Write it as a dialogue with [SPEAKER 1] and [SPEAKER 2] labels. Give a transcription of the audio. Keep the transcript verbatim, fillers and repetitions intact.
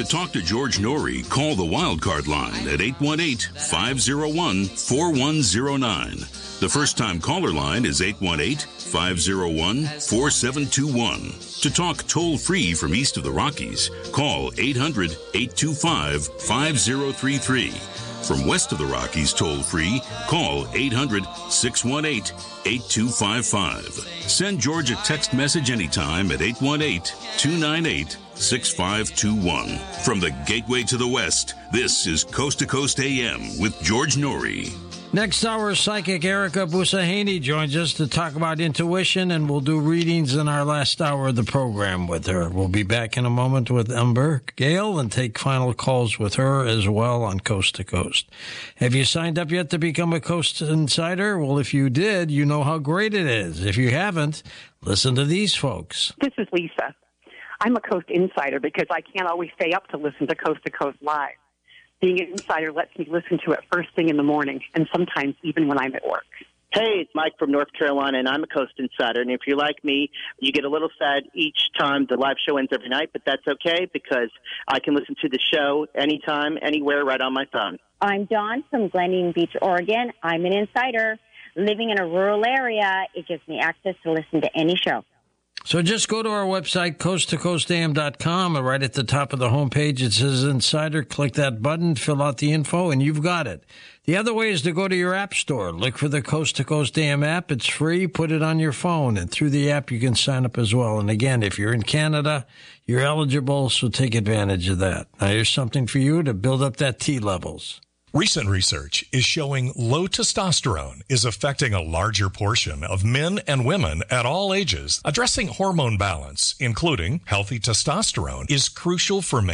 [SPEAKER 1] To talk to George Norrie, call the Wildcard line at eight one eight, five oh one, four one oh nine. The first-time caller line is eight one eight, five oh one, four seven two one. To talk toll-free from east of the Rockies, call eight hundred, eight two five, five oh three three. From west of the Rockies toll-free, call eight hundred, six one eight, eight two five five. Send George a text message anytime at eight one eight, two nine eight, six five two one. From the gateway to the west, this is Coast to Coast A M with George Norrie.
[SPEAKER 2] Next hour, psychic Erica Busahaney joins us to talk about intuition, and we'll do readings in our last hour of the program with her. We'll be back in a moment with Ember Gale and take final calls with her as well on Coast to Coast. Have you signed up yet to become a Coast Insider? Well, if you did, you know how great it is. If you haven't, listen to these folks.
[SPEAKER 3] This is Lisa. I'm a Coast Insider because I can't always stay up to listen to Coast to Coast Live. Being an insider lets me listen to it first thing in the morning, and sometimes even when I'm at work.
[SPEAKER 4] Hey, it's Mike from North Carolina, and I'm a Coast Insider. And if you're like me, you get a little sad each time the live show ends every night, but that's okay because I can listen to the show anytime, anywhere, right on my phone.
[SPEAKER 5] I'm Dawn from Gleneen Beach, Oregon. I'm an insider. Living in a rural area, it gives me access to listen to any show.
[SPEAKER 2] So just go to our website, coast to coast a m dot com, and right at the top of the homepage, it says Insider. Click that button, fill out the info, and you've got it. The other way is to go to your app store. Look for the Coast to Coast A M app. It's free. Put it on your phone, and through the app, you can sign up as well. And again, if you're in Canada, you're eligible, so take advantage of that. Now, here's something for you to build up that T levels.
[SPEAKER 6] Recent research is showing low testosterone is affecting a larger portion of men and women at all ages. Addressing hormone balance, including healthy testosterone, is crucial for